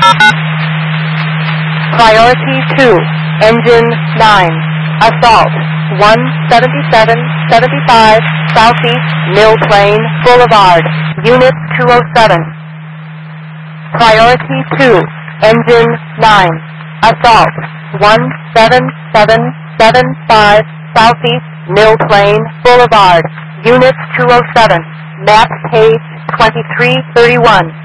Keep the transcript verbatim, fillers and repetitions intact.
Priority two, Engine nine, Assault one seventy-seven seventy-five Southeast Mill Plain Boulevard, Unit two oh seven. Priority two, Engine nine, Assault one seven seven seven five Southeast Mill Plain Boulevard, Unit two oh seven. Map page twenty-three thirty-one.